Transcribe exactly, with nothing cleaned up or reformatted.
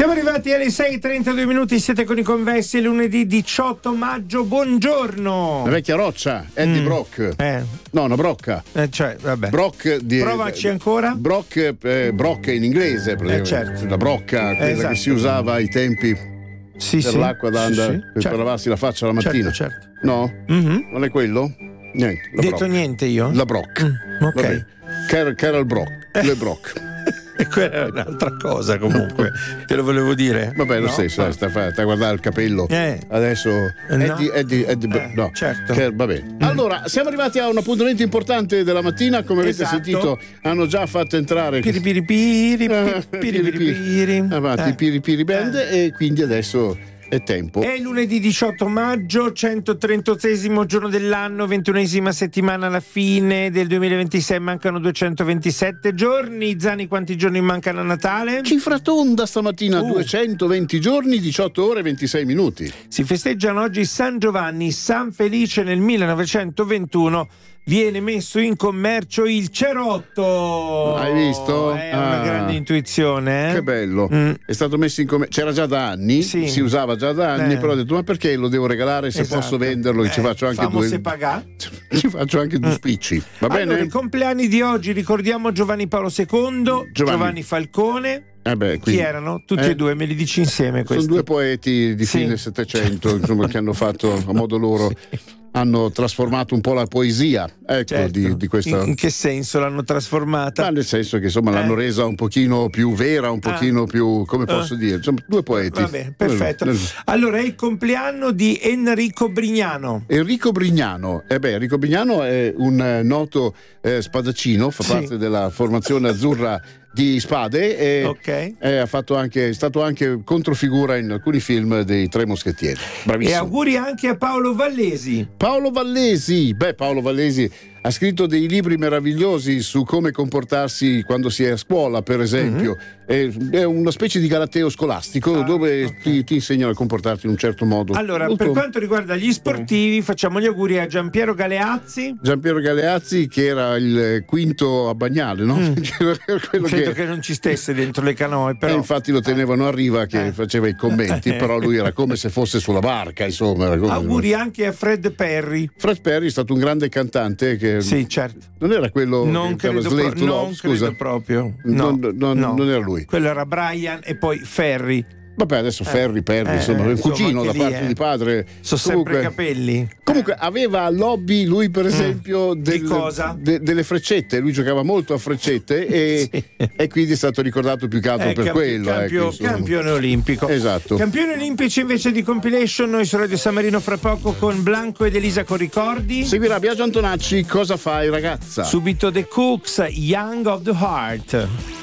Siamo arrivati alle sei e trentadue minuti, siete con i Convessi, è lunedì diciotto maggio, buongiorno. La vecchia roccia, Eddie mm. Brock. Eh. No, una brocca. Eh, cioè, vabbè. Brock di, Provaci ancora. Brock, eh, Brock in inglese, eh, certo. La brocca, quella esatto. che si usava ai tempi sì, per sì. l'acqua da andare, sì, sì. per certo. lavarsi la faccia la mattina. Certo, certo. No? Mm-hmm. Non è quello? Niente. La Detto Brock. niente io? La Brock. Mm, ok. Carol, Carol Brock. Eh. Le Brock. E quella è un'altra cosa comunque, te lo volevo dire. Vabbè, lo no? stesso, eh, sta, sta a guardare il capello. Eh. Adesso Eh, no. Eddie, Eddie, Eddie, Eh, no, certo. Che, va bene. Mm. Allora, siamo arrivati a un appuntamento importante della mattina, come avete esatto. sentito, hanno già fatto entrare Piri piri piri piri piri piri piri. avanti, eh. piri piri band eh. E quindi adesso è tempo. È lunedì diciotto maggio, centotrentasettesimo giorno dell'anno, ventunesima settimana alla fine del duemilaventisei, mancano duecentoventisette giorni. Zani, quanti giorni mancano a Natale? Cifra tonda stamattina, uh. duecentoventi giorni, diciotto ore e ventisei minuti. Si festeggiano oggi San Giovanni, San Felice. Nel millenovecentoventuno viene messo in commercio il cerotto. Hai visto? È ah, una grande intuizione, eh? Che bello. Mm. È stato messo in commercio, c'era già da anni, sì. si usava già da anni, eh. però ho detto ma perché lo devo regalare se esatto. posso venderlo e eh, ci faccio anche due se pagà. ci faccio anche due spicci. Va allora, bene? I compleanni di oggi ricordiamo Giovanni Paolo secondo, Giovanni, Giovanni Falcone. Eh beh, quindi, chi erano? Tutti eh, e due, me li dici insieme questi. Sono due poeti di sì. fine Settecento, insomma, che hanno fatto a modo loro. Sì. Hanno trasformato un po' la poesia, ecco, certo. di, di questa. In, in che senso l'hanno trasformata? Ma nel senso che insomma eh. l'hanno resa un pochino più vera, un pochino ah. più, come posso uh. dire, insomma, due poeti. Vabbè, perfetto. Allora è il compleanno di Enrico Brignano. Enrico Brignano, eh beh, Enrico Brignano è un noto eh, spadaccino, fa sì. parte della formazione azzurra di spade e okay. è, ha fatto anche, è stato anche controfigura in alcuni film dei Tre Moschettieri. Bravissimo. E auguri anche a Paolo Vallesi. Paolo Vallesi, beh, Paolo Vallesi ha scritto dei libri meravigliosi su come comportarsi quando si è a scuola, per esempio. Mm-hmm. È, è una specie di galateo scolastico ah, dove okay. ti, ti insegnano a comportarti in un certo modo. Allora, Molto... per quanto riguarda gli sportivi, mm. facciamo gli auguri a Giampiero Galeazzi. Giampiero Galeazzi, che era il quinto a Bagnale, no? Mm. Quello Credo che... che non ci stesse dentro le canoe, però. E infatti lo tenevano a riva che eh. faceva i commenti, però lui era come se fosse sulla barca, insomma. Era come... Auguri anche a Fred Perry. Fred Perry è stato un grande cantante che... Sì, certo. Non era quello non che credo, Slave pro- to Love, non scusa. credo proprio. No, non, non, no. non era lui. Quello era Brian e poi Ferry. Vabbè, adesso Ferri, Perri, eh, insomma, un insomma, cugino da lì, parte eh. di padre. Sono comunque, sempre capelli. Comunque aveva l'hobby, lui per esempio, mm. del, di cosa? De, delle freccette. Lui giocava molto a freccette e, sì. e quindi è stato ricordato più che altro eh, per campi- quello. Campio, ecco, campione olimpico. Esatto. Campioni olimpici invece di compilation, noi su Radio San Marino fra poco con Blanco ed Elisa con ricordi. Seguirà Biagio Antonacci, Cosa fai ragazza? Subito The Cooks, Young of the Heart.